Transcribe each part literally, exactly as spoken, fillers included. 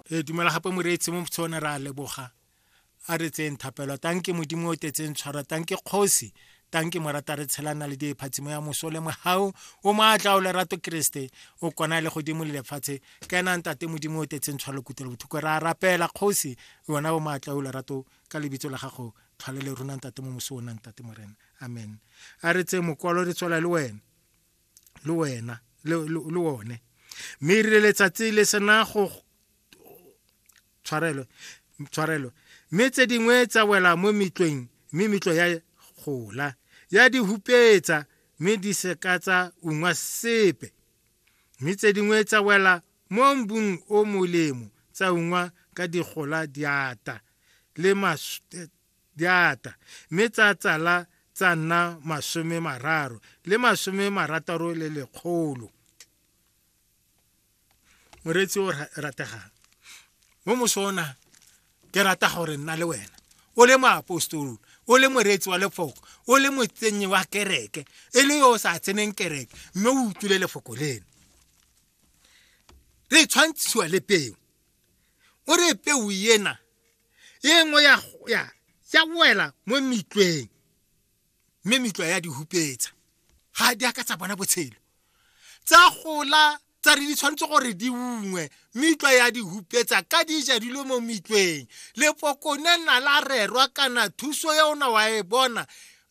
e dumela gape moreetsi mo tsone ra leboga a re tseng thapelo tanke modimo o tetseng tshwara tanke kgosi tanke morata re tshelana le diphatsimo ya mosole mohau o maatla o lerato Kriste o kona le godimo le lefatshe kana ntate modimo o tetseng tshwalo kutelo bothuko ra rapela kgosi wona o maatla o lerato ka lebitso la gago tlhalele rona ntate mo mosona ntate morena amen a re tse mokwalo re tswela le wena le wena le wone mme re letsatsi le sena go tshwarelo tshwarelo mme tse dingwe tsa wela mo mitlweng mme mitlo ya gola ya di hupetsa mme di sekatsa ungwa sepe mme tse dingwe tsa wela mo mbung o molemo tsa ungwa ka digola diata le mas diata mme tsa tsala tsa nna masome mararo le masome marataro le lekgolo. Moretsi o ratega mo mosona ke rata gore nna le wena o le moapostolo o le moretsi wa lefoko o le motsenyi wa kereke e le yo sa tseneng kereke mme o utlwile lefoko leno re tshwantshiwa le peo o re peo yena e ngwe ya ya ya wela mo mitlweng mme mitlo ya di hupetsa ga di aka tsa bona botshelo tsa gola tsa re di tshwantse gore di ungwe mitlo ya di hupetsa ka dija dilo mo mitlweng lefoko nna la rerwa kana thuso ya ona wa e bona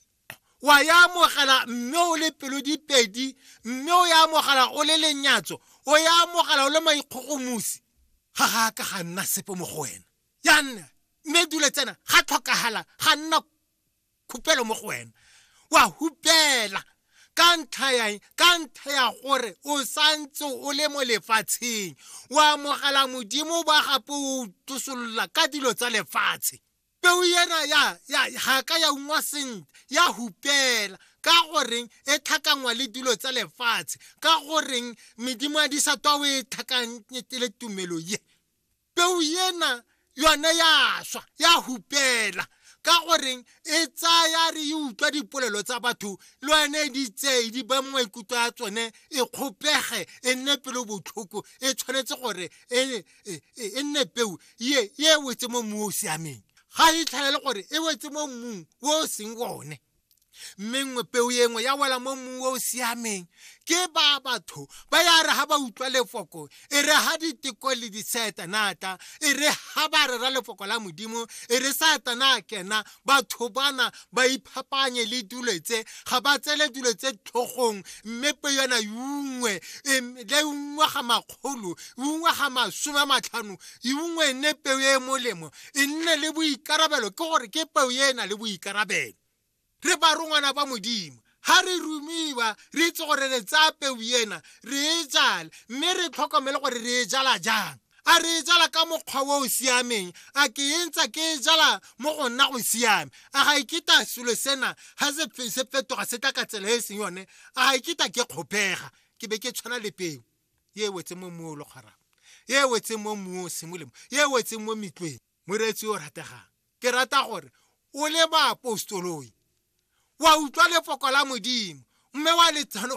wa ya mogala mme o le pelo di pedi mme o ya mogala o le lenyatso o ya mogala o le maikgogomusi ga ga ka ga nna sepe mo go wena ya nna mme dule tsena ga tlhokahala ga nna khupelo mo go wena wa hupela ka ntha ya ka ntha ya gore o santse o le mo lefatsheng wa mogala modimo ba gape o tsosolola ka dilo tsa lefatshe peu yena ya ya ga ka ya ungwa sent ya hupela ka goreng e thakangwa le dilo tsa lefatshe ka goreng medimo a di sa twa o e thakanye le tumelo ye peu yena yona ya swa ya hupela ka goreng e tsaya re utlwa dipolelo tsa batho le ene di tsei di ba maikutlo a tsone e kgopege e nne pelo botlhoko e tshwanetse gore e e nne peu ye ye wetse mo mmu o siameng ga e tlhalele gore e wetse mo mmung o seng wone mmengwe peu yengwe ya wela mo mmung o siameng ke ba batho ba ya re ha ba utlwa lefoko e re ha diteko le disetanata e re ha ba re ra lefoko la modimo e re satana kena batho bana ba iphapanye le duletse ga ba tsele duletse tlhogong mme pe yona yungwe le ungwa ga makgolo ungwa ga masome matlhano yungwe ne peu e molemo e nne le boikarabelo ke gore ke peu yena le boikarabelo re ba rongwana ba modimo ha re rumiwa re itse gore re tsa peu yena re e jala mme re tlhokomele gore re e jala jang a re e jala ka mokgwa o siameng a ke entsa ke jala mo go nna go siame a ga ikita selo sena ha se se fetoga se tla ka tsela e seng yone a ga ikita ke kgopega ke be ke tshwana le peu ye wetse mo mmu o le kgara ye wetse mo mmu o semolemo ye wetse mo mitlweng moretsi o ratega ke rata gore o le ba apostoloi wa utlwa lefoko la modimo mme wa le